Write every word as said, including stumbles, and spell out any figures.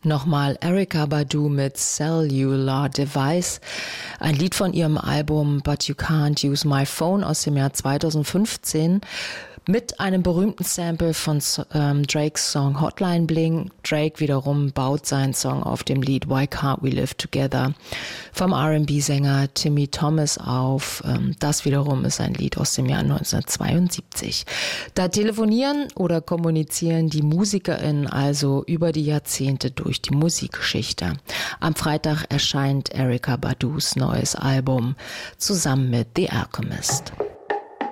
Nochmal Erykah Badu mit Cellular Device, ein Lied von ihrem Album But You Can't Use My Phone aus dem Jahr zweitausendfünfzehn mit einem berühmten Sample von ähm, Drakes Song Hotline Bling. Drake wiederum baut seinen Song auf dem Lied Why Can't We Live Together vom R and B-Sänger Timmy Thomas auf. Ähm, das wiederum ist ein Lied aus dem Jahr neunzehnhundertzweiundsiebzig. Da telefonieren oder kommunizieren die MusikerInnen also über die Jahrzehnte durch die Musikgeschichte. Am Freitag erscheint Erykah Badus neues Album zusammen mit The Alchemist.